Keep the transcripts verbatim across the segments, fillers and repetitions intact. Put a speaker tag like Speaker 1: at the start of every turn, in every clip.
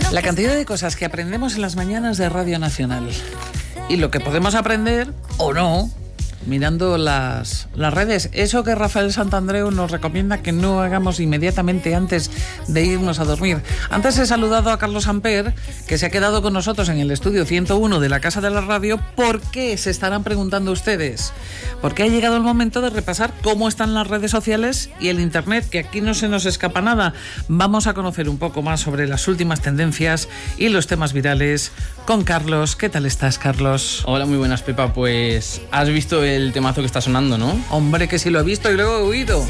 Speaker 1: La cantidad de cosas que aprendemos en las mañanas de Radio Nacional y lo que podemos aprender, o no, mirando las, las redes. Eso que Rafael Santandreu nos recomienda que no hagamos inmediatamente antes de irnos a dormir. Antes he saludado a Carlos Amper, que se ha quedado con nosotros en el estudio ciento uno de la Casa de la Radio. ¿Por qué? Se estarán preguntando ustedes. Porque ha llegado el momento de repasar cómo están las redes sociales y el internet, que aquí no se nos escapa nada. Vamos a conocer un poco más sobre las últimas tendencias y los temas virales con Carlos. ¿Qué tal estás, Carlos?
Speaker 2: Hola, muy buenas, Pepa. Pues has visto el temazo que está sonando, ¿no?
Speaker 1: Hombre, que sí lo he visto y luego he oído.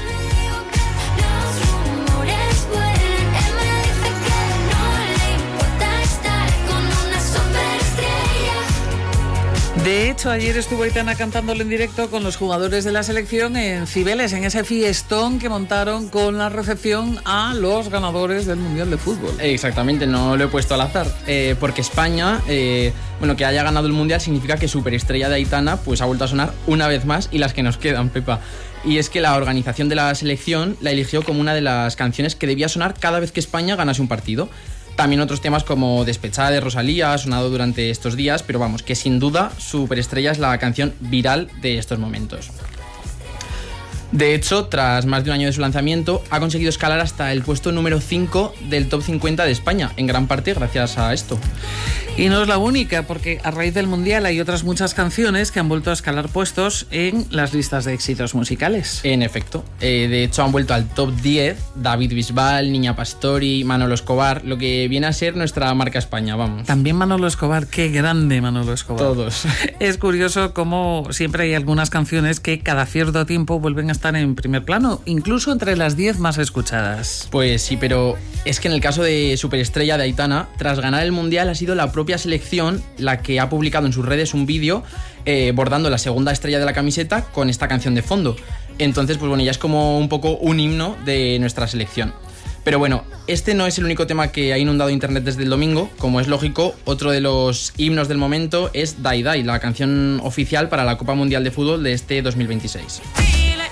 Speaker 1: De hecho, ayer estuvo Aitana cantándolo en directo con los jugadores de la selección en Cibeles, en ese fiestón que montaron con la recepción a los ganadores del Mundial de Fútbol.
Speaker 2: Exactamente, no lo he puesto al azar, eh, porque España, eh, bueno, que haya ganado el Mundial significa que Superestrella de Aitana pues ha vuelto a sonar una vez más, y las que nos quedan, Pepa. Y es que la organización de la selección la eligió como una de las canciones que debía sonar cada vez que España ganase un partido. También otros temas como Despechada de Rosalía ha sonado durante estos días, pero vamos, que sin duda Superestrella es la canción viral de estos momentos. De hecho, tras más de un año de su lanzamiento, ha conseguido escalar hasta el puesto número cinco del top cincuenta de España, en gran parte gracias a esto.
Speaker 1: Y no es la única, porque a raíz del Mundial hay otras muchas canciones que han vuelto a escalar puestos en las listas de éxitos musicales.
Speaker 2: En efecto. Eh, de hecho, han vuelto al top diez David Bisbal, Niña Pastori, Manolo Escobar, lo que viene a ser nuestra marca España, vamos.
Speaker 1: También Manolo Escobar, qué grande Manolo Escobar.
Speaker 2: Todos.
Speaker 1: Es curioso cómo siempre hay algunas canciones que cada cierto tiempo vuelven a estar en primer plano, incluso entre las diez más escuchadas.
Speaker 2: Pues sí, pero es que en el caso de Superestrella de Aitana, tras ganar el Mundial ha sido la propia selección la que ha publicado en sus redes un vídeo eh, bordando la segunda estrella de la camiseta con esta canción de fondo. Entonces, pues bueno, ya es como un poco un himno de nuestra selección. Pero bueno, este no es el único tema que ha inundado internet desde el domingo. Como es lógico, otro de los himnos del momento es Die Die, la canción oficial para la Copa Mundial de Fútbol de este dos mil veintiséis.